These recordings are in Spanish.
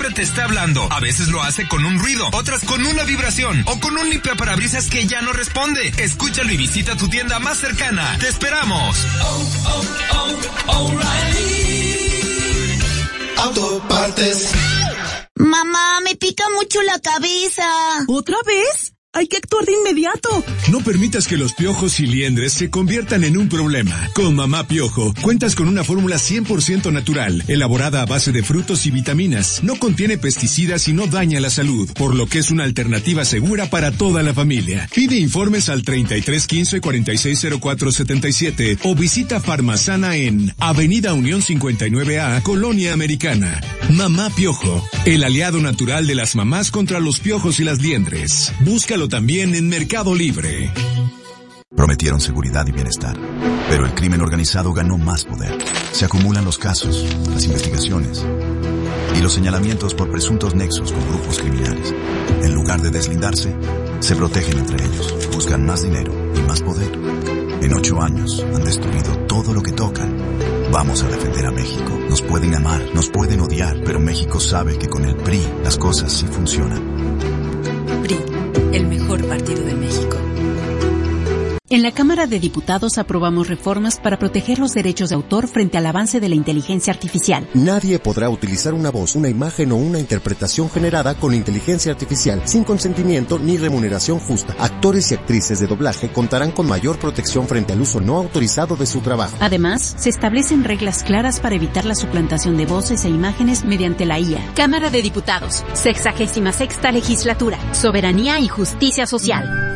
siempre te está hablando. A veces lo hace con un ruido, otras con una vibración o con un limpiaparabrisas que ya no responde. Escúchalo y visita tu tienda más cercana. ¡Te esperamos! O'Reilly Autopartes. Mamá, me pica mucho la cabeza. ¿Otra vez? Hay que actuar de inmediato. No permitas que los piojos y liendres se conviertan en un problema. Con Mamá Piojo, cuentas con una fórmula 100% natural, elaborada a base de frutos y vitaminas. No contiene pesticidas y no daña la salud, por lo que es una alternativa segura para toda la familia. Pide informes al 3315-460477 o visita Farmasana en Avenida Unión 59A, Colonia Americana. Mamá Piojo, el aliado natural de las mamás contra los piojos y las liendres. Búscalo también en Mercado Libre. Prometieron seguridad y bienestar, pero el crimen organizado ganó más poder. Se acumulan los casos, las investigaciones y los señalamientos por presuntos nexos con grupos criminales. En lugar de deslindarse, se protegen entre ellos, buscan más dinero y más poder. En 8 años han destruido todo lo que tocan. Vamos a defender a México. Nos pueden amar, nos pueden odiar, pero México sabe que con el PRI las cosas sí funcionan. PRI, el mejor partido de México. En la Cámara de Diputados aprobamos reformas para proteger los derechos de autor frente al avance de la inteligencia artificial. Nadie podrá utilizar una voz, una imagen o una interpretación generada con inteligencia artificial sin consentimiento ni remuneración justa. Actores y actrices de doblaje contarán con mayor protección frente al uso no autorizado de su trabajo. Además, se establecen reglas claras para evitar la suplantación de voces e imágenes mediante la IA. Cámara de Diputados, 66ª Legislatura, Soberanía y Justicia Social.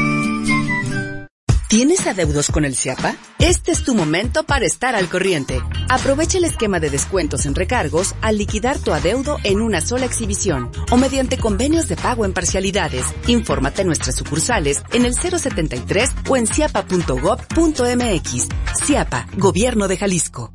¿Tienes adeudos con el CIAPA? Este es tu momento para estar al corriente. Aprovecha el esquema de descuentos en recargos al liquidar tu adeudo en una sola exhibición o mediante convenios de pago en parcialidades. Infórmate en nuestras sucursales en el 073 o en ciapa.gov.mx. CIAPA, Gobierno de Jalisco.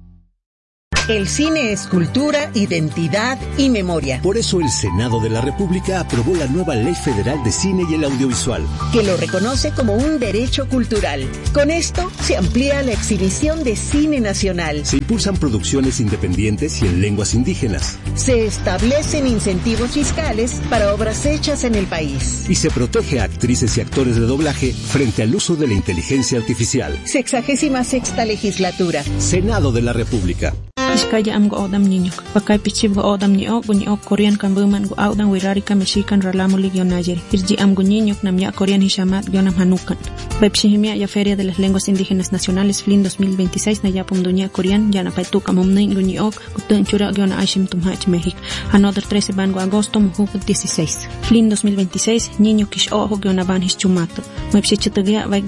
El cine es cultura, identidad y memoria. Por eso el Senado de la República aprobó la nueva Ley Federal de Cine y el Audiovisual, que lo reconoce como un derecho cultural. Con esto se amplía la exhibición de cine nacional. Se impulsan producciones independientes y en lenguas indígenas. Se establecen incentivos fiscales para obras hechas en el país. Y se protege a actrices y actores de doblaje frente al uso de la inteligencia artificial. 66ª Legislatura. Senado de la República. Iskaya am go odam niñok, bakay pichib go odam niok, Korean kan buman go odam wirarika mexican ralamo ligionayer, irji am go niñok nam ya Korean hishamat gionam hanukan. Bepshihimia ya Feria de las Lenguas Indígenas Nacionales FLIN 2026 na ya pumduña Korean ya na paituka momnein go niok, gutun chura giona aishim tumhach México. Another 13 ban go agosto mujuk 16. FLIN 2026 niño kish ojo giona ban hischumato. Mepshichitagia vaik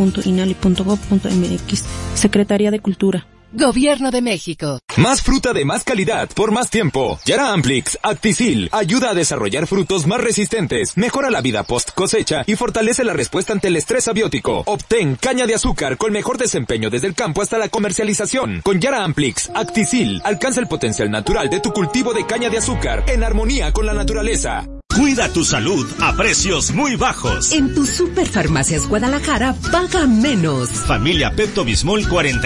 w.inali.gov.mx. Secretaría de Cultura. Gobierno de México. Más fruta de más calidad por más tiempo. Yara Amplix Acticil ayuda a desarrollar frutos más resistentes, mejora la vida post cosecha y fortalece la respuesta ante el estrés abiótico. Obtén caña de azúcar con mejor desempeño desde el campo hasta la comercialización. Con Yara Amplix Acticil alcanza el potencial natural de tu cultivo de caña de azúcar en armonía con la naturaleza. Cuida tu salud a precios muy bajos. En tu Superfarmacias Guadalajara, paga menos. Familia Pepto-Bismol,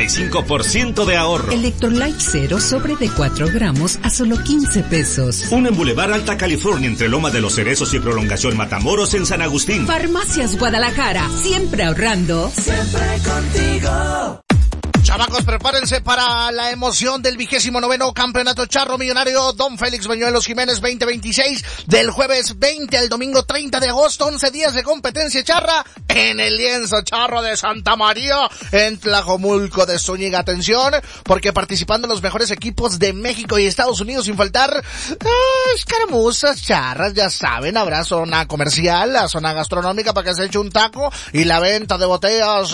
45% de ahorro. Electrolyte Zero, sobre de 4 gramos a solo 15 pesos. Un en Boulevard Alta California, entre Loma de los Cerezos y Prolongación Matamoros en San Agustín. Farmacias Guadalajara, siempre ahorrando. Siempre contigo. Chamacos, prepárense para la emoción del 29º Campeonato Charro Millonario Don Félix Bañuelos Jiménez 2026, del jueves 20 al domingo 30 de agosto, 11 días de competencia charra en el lienzo charro de Santa María, en Tlajomulco de Zúñiga. Atención, porque participando los mejores equipos de México y Estados Unidos, sin faltar escaramuzas, charras, ya saben, habrá zona comercial, la zona gastronómica para que se eche un taco y la venta de botellas,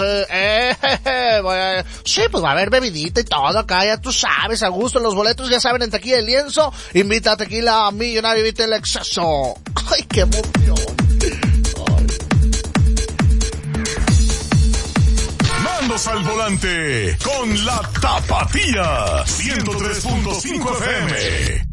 sí, pues va a haber bebidita y todo acá, ya tú sabes, a gusto. Los boletos ya saben en Tequila del Lienzo. Invita a Tequila Millonario, evite el exceso. ¡Ay, qué emoción! Mandos al volante con la Tapatía 103.5 FM.